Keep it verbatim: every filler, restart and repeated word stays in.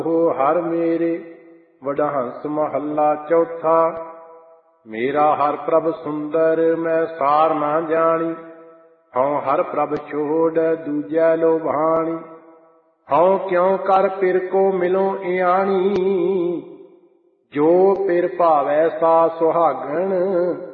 ਹੋ ਹਰ ਮੇਰੇ। ਵਡਹੰਸ ਮਹੱਲਾ ਚੌਥਾ। ਮੇਰਾ ਹਰ ਪ੍ਰਭ ਸੁੰਦਰ ਮੈਂ ਸਾਰ ਨਾ ਜਾਣੀ। ਹਉ ਹਰ ਪ੍ਰਭ ਛੋੜ ਦੂਜੈ ਲੋਭਾਣੀ। ਹਉ ਕਿਉ ਕਰ ਪਿਰ ਕੋ ਮਿਲੋ ਇਆਣੀ। ਜੋ ਪਿਰ ਭਾਵੈ ਸਾ ਸੁਹਾਗਣ